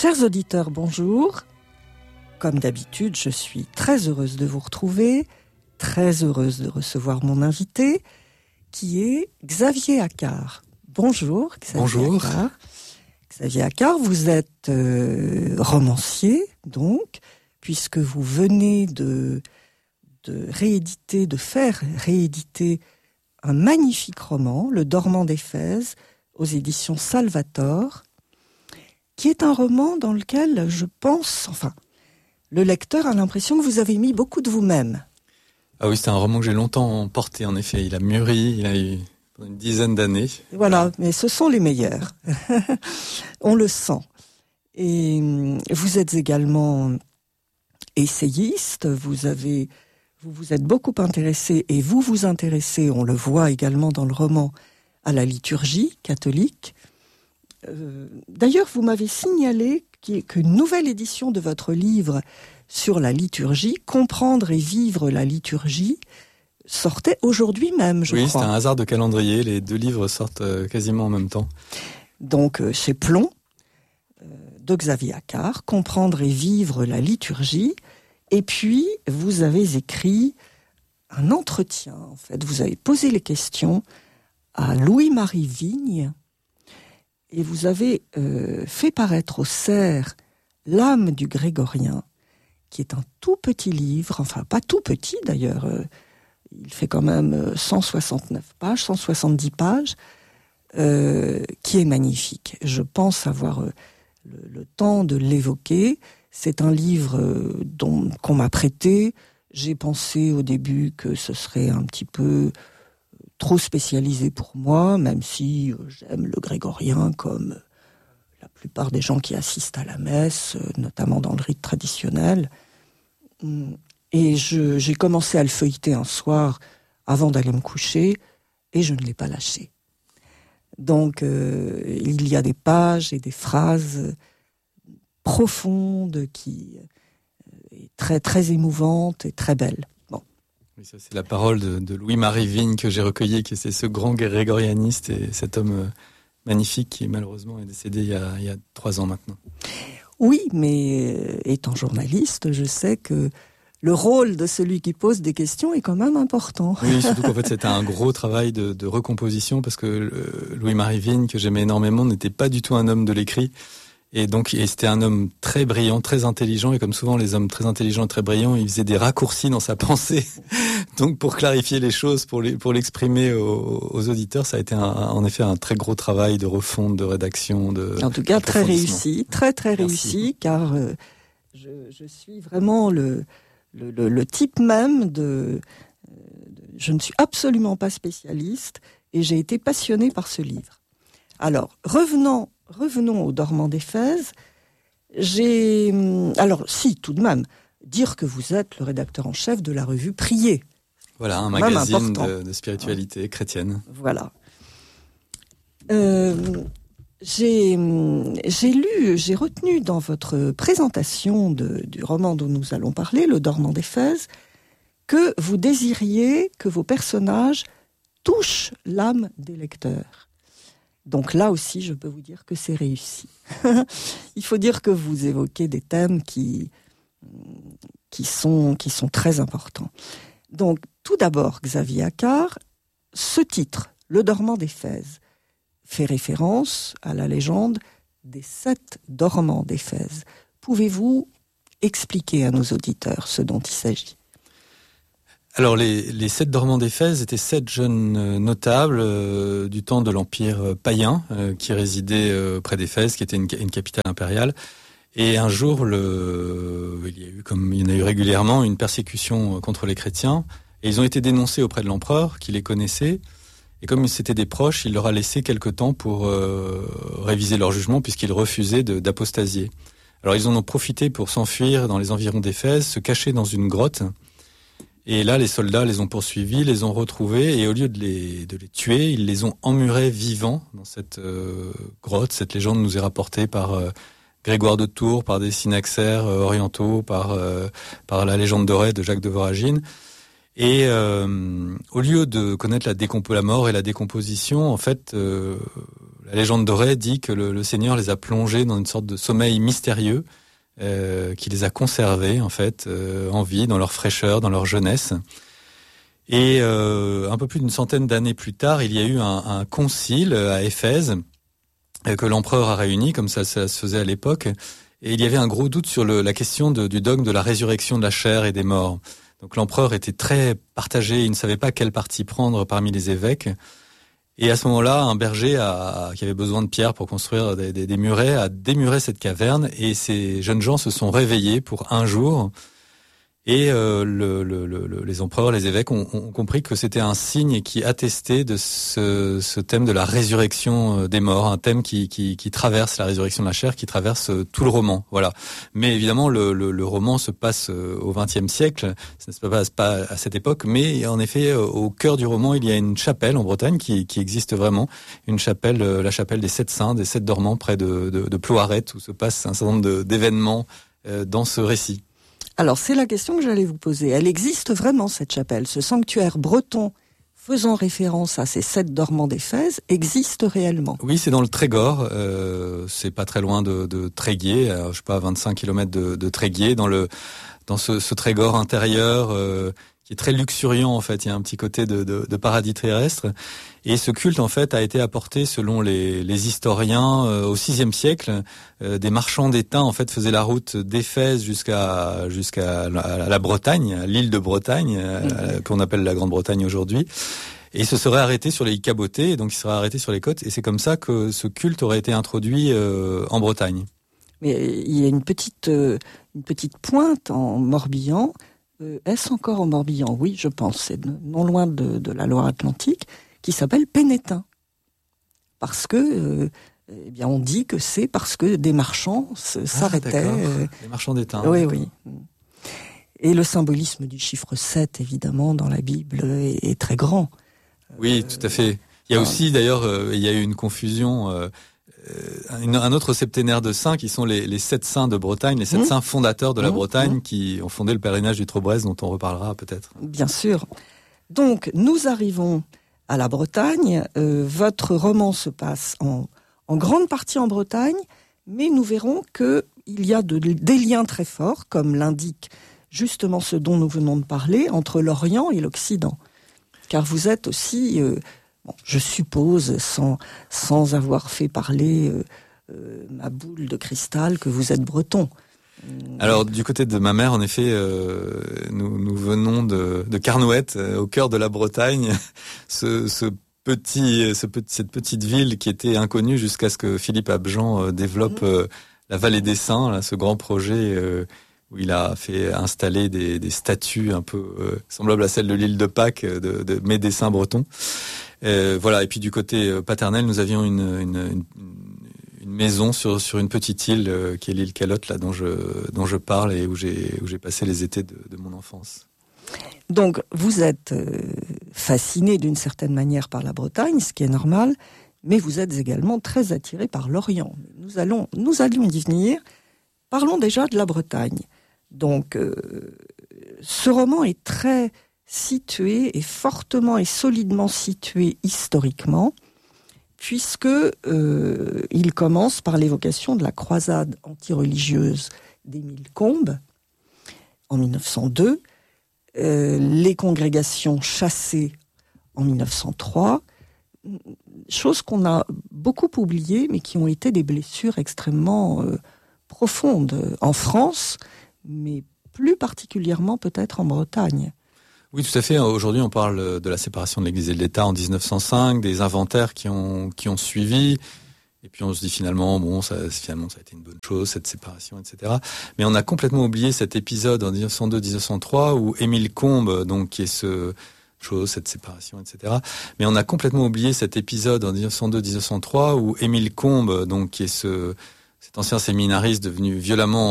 Chers auditeurs, bonjour. Comme d'habitude, je suis très heureuse de vous retrouver, très heureuse de recevoir mon invité, qui est Xavier Accard. Bonjour, Xavier. Bonjour. Accard. Xavier Accard, vous êtes romancier, donc, puisque vous venez de faire rééditer un magnifique roman, Le Dormant d'Éphèse, aux éditions Salvator, qui est un roman dans lequel je pense, le lecteur a l'impression que vous avez mis beaucoup de vous-même. Ah oui, c'est un roman que j'ai longtemps porté, en effet. Il a mûri, il a eu une dizaine d'années. Voilà, mais ce sont les meilleurs. On le sent. Et vous êtes également essayiste, vous vous êtes beaucoup intéressé, et vous vous intéressez, on le voit également dans le roman, à la liturgie catholique. D'ailleurs, vous m'avez signalé qu'une nouvelle édition de votre livre sur la liturgie, Comprendre et vivre la liturgie, sortait aujourd'hui même, je crois. Oui, c'est un hasard de calendrier, les deux livres sortent quasiment en même temps. Donc, chez Plomb, de Xavier Accard, Comprendre et vivre la liturgie. Et puis, vous avez écrit un entretien, en fait. Vous avez posé les questions à Louis-Marie Vigne, et vous avez fait paraître au Cerf L'âme du grégorien, qui est un tout petit livre, enfin pas tout petit d'ailleurs, il fait quand même 169 pages, 170 pages, qui est magnifique. Je pense avoir le temps de l'évoquer. C'est un livre qu'on m'a prêté. J'ai pensé au début que ce serait un petit peu trop spécialisé pour moi, même si j'aime le grégorien comme la plupart des gens qui assistent à la messe, notamment dans le rite traditionnel. Et j'ai commencé à le feuilleter un soir avant d'aller me coucher, et je ne l'ai pas lâché. Donc, il y a des pages et des phrases profondes qui est très, très émouvantes et très belles. Oui, ça, c'est la parole de Louis-Marie Vigne que j'ai recueillie, qui c'est ce grand grégorianiste et cet homme magnifique qui malheureusement est décédé il y a 3 ans maintenant. Oui, mais étant journaliste, je sais que le rôle de celui qui pose des questions est quand même important. Oui, surtout qu'en fait c'était un gros travail de recomposition, parce que Louis-Marie Vigne, que j'aimais énormément, n'était pas du tout un homme de l'écrit. Et c'était un homme très brillant, très intelligent, et comme souvent les hommes très intelligents et très brillants, il faisait des raccourcis dans sa pensée. Donc pour clarifier les choses, pour l'exprimer aux auditeurs, ça a été en effet un très gros travail de refonte, de rédaction, en tout cas très réussi, très très réussi, car je suis vraiment le type même je ne suis absolument pas spécialiste, et j'ai été passionnée par ce livre. Alors, revenons au Dormant d'Éphèse. Tout de même, dire que vous êtes le rédacteur en chef de la revue Prier. Voilà, un magazine de spiritualité chrétienne. Voilà. J'ai retenu dans votre présentation du roman dont nous allons parler, Le Dormant d'Éphèse, que vous désiriez que vos personnages touchent l'âme des lecteurs. Donc là aussi, je peux vous dire que c'est réussi. Il faut dire que vous évoquez des thèmes qui sont très importants. Donc, tout d'abord, Xavier Accard, ce titre, Le Dormant d'Éphèse, fait référence à la légende des 7 dormants d'Éphèse. Pouvez-vous expliquer à nos auditeurs ce dont il s'agit ? Alors les 7 dormants d'Éphèse étaient 7 jeunes notables du temps de l'Empire païen qui résidaient près d'Éphèse, qui était une capitale impériale. Et un jour, il y en a eu régulièrement, une persécution contre les chrétiens. Et ils ont été dénoncés auprès de l'empereur, qui les connaissait. Et comme c'était des proches, il leur a laissé quelque temps pour réviser leur jugement, puisqu'ils refusaient d'apostasier. Alors ils en ont profité pour s'enfuir dans les environs d'Éphèse, se cacher dans une grotte. Et là, les soldats les ont poursuivis, les ont retrouvés, et au lieu de les tuer, ils les ont emmurés vivants dans cette grotte. Cette légende nous est rapportée par Grégoire de Tours, par des synaxaires orientaux, par la légende dorée de Jacques de Voragine. Et au lieu de connaître la mort et la décomposition, en fait, la légende dorée dit que le Seigneur les a plongés dans une sorte de sommeil mystérieux qui les a conservés en fait en vie, dans leur fraîcheur, dans leur jeunesse. Et un peu plus d'une centaine d'années plus tard, il y a eu un concile à Éphèse que l'empereur a réuni, comme ça se faisait à l'époque. Et il y avait un gros doute sur la question du dogme de la résurrection de la chair et des morts. Donc l'empereur était très partagé, il ne savait pas quel parti prendre parmi les évêques. Et à ce moment-là, un berger qui avait besoin de pierres pour construire des murets a démuré cette caverne et ces jeunes gens se sont réveillés pour un jour. Et les empereurs, les évêques ont compris que c'était un signe qui attestait de ce thème de la résurrection des morts, un thème qui traverse la résurrection de la chair, qui traverse tout le roman. Voilà. Mais évidemment, le roman se passe au XXe siècle, ça ne se passe pas à cette époque, mais en effet, au cœur du roman, il y a une chapelle en Bretagne qui existe vraiment, une chapelle, la chapelle des Sept Saints, des Sept Dormants, près de Plouaret, où se passe un certain nombre d'événements dans ce récit. Alors, c'est la question que j'allais vous poser. Elle existe vraiment, cette chapelle. Ce sanctuaire breton faisant référence à ces 7 dormants d'Éphèse existe réellement. Oui, c'est dans le Trégor. C'est pas très loin de Tréguier, je sais pas, à 25 km de Tréguier, dans ce Trégor intérieur qui est très luxuriant en fait. Il y a un petit côté de paradis terrestre. Et ce culte en fait a été apporté selon les historiens au VIe siècle. Des marchands d'étain en fait faisaient la route d'Éphèse jusqu'à la Bretagne, à l'île de Bretagne, qu'on appelle la Grande-Bretagne aujourd'hui. Et ils se seraient arrêtés sur les cabotés, et donc ils seraient arrêtés sur les côtes. Et c'est comme ça que ce culte aurait été introduit en Bretagne. Mais il y a une petite pointe en Morbihan. Est-ce encore en Morbihan ? Oui, je pense. C'est non loin de la Loire-Atlantique, qui s'appelle Pénétin. Parce que, on dit que c'est parce que des marchands s'arrêtaient. Des marchands d'étain. Oui. Et le symbolisme du chiffre 7, évidemment, dans la Bible, est très grand. Oui, tout à fait. Il y a aussi, d'ailleurs, il y a eu une confusion... un autre septénaire de saints qui sont les 7 saints de Bretagne, les 7 saints fondateurs de la Bretagne qui ont fondé le pèlerinage du Traubrez dont on reparlera peut-être. Bien sûr. Donc nous arrivons à la Bretagne. Votre roman se passe en grande partie en Bretagne, mais nous verrons qu'il y a des liens très forts, comme l'indique justement ce dont nous venons de parler, entre l'Orient et l'Occident. Car vous êtes aussi... je suppose, sans avoir fait parler ma boule de cristal, que vous êtes breton. Alors, du côté de ma mère, en effet, nous venons de Carnouët, au cœur de la Bretagne, cette petite ville qui était inconnue jusqu'à ce que Philippe Abjean développe la Vallée des Saints, là, ce grand projet où il a fait installer des statues un peu semblables à celles de l'île de Pâques, de médecins bretons. Voilà. Et puis du côté paternel, nous avions une maison sur une petite île qui est l'île Calotte, là dont je parle et où j'ai passé les étés de mon enfance. Donc vous êtes fasciné d'une certaine manière par la Bretagne, ce qui est normal, mais vous êtes également très attiré par l'Orient. Nous allions y venir. Parlons déjà de la Bretagne. Donc ce roman est très situé et fortement et solidement situé historiquement, puisque il commence par l'évocation de la croisade antireligieuse d'Émile Combes en 1902, les congrégations chassées en 1903, choses qu'on a beaucoup oubliées, mais qui ont été des blessures extrêmement profondes en France, mais plus particulièrement peut-être en Bretagne. Oui, tout à fait. Aujourd'hui, on parle de la séparation de l'Église et de l'État en 1905, des inventaires qui ont suivi. Et puis on se dit finalement, ça a été une bonne chose, cette séparation, etc. Mais on a complètement oublié cet épisode en 1902-1903 où Émile Combes, donc qui est cette séparation, etc. Mais on a complètement oublié cet épisode en 1902-1903 où Émile Combes, donc qui est cet ancien séminariste devenu violemment